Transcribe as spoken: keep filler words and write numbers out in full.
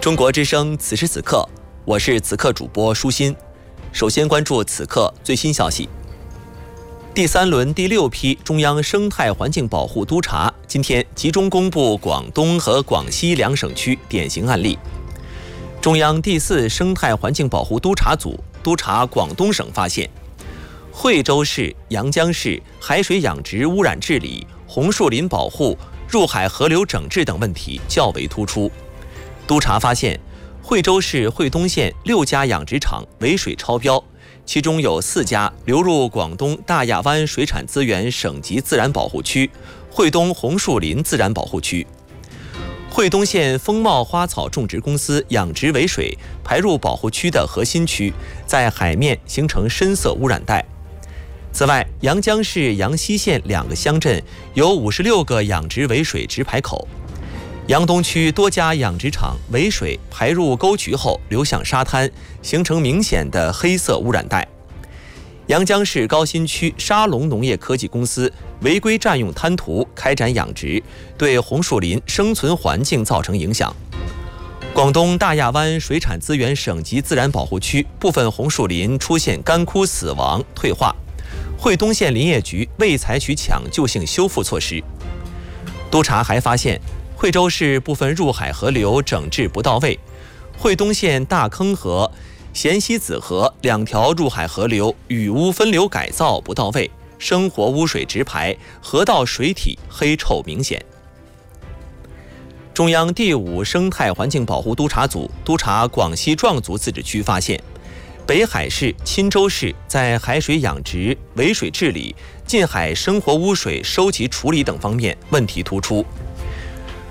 中国之声，此时此刻，我是此刻主播舒心。首先关注此刻最新消息。第三轮第六批中央生态环境保护督查今天集中公布广东和广西两省区典型案例。中央第四生态环境保护督查组督查广东省发现，惠州市、阳江市海水养殖污染治理、红树林保护、入海河流整治等问题较为突出。督查发现，惠州市惠东县六家养殖场尾水超标，其中有四家流入广东大亚湾水产资源省级自然保护区、惠东红树林自然保护区。惠东县丰茂花草种植公司养殖尾水排入保护区的核心区，在海面形成深色污染带。此外，阳江市阳西县两个乡镇有五十六个养殖尾水直排口。阳东区多家养殖场尾水排入沟渠后流向沙滩，形成明显的黑色污染带。阳江市高新区沙龙农业科技公司违规占用滩涂开展养殖，对红树林生存环境造成影响。广东大亚湾水产资源省级自然保护区部分红树林出现干枯死亡退化，惠东县林业局未采取抢救性修复措施。督查还发现，惠州市部分入海河流整治不到位，惠东县大坑河、咸西子河两条入海河流雨污分流改造不到位，生活污水直排，河道水体黑臭明显。中央第五生态环境保护督查组督查广西壮族自治区发现，北海市、钦州市在海水养殖、尾水治理、近海生活污水收集处理等方面问题突出。